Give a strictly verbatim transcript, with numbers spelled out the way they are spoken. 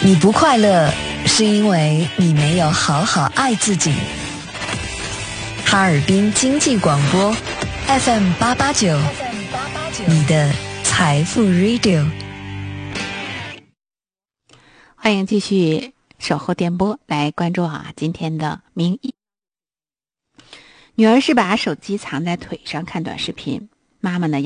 你不快乐，是因为你没有好好爱自己。哈尔滨经济广播 F M 八八九，你的财富 Radio。 欢迎继续守候电波，来关注啊今天的名医。女儿是把手机藏在腿上看短视频，妈妈呢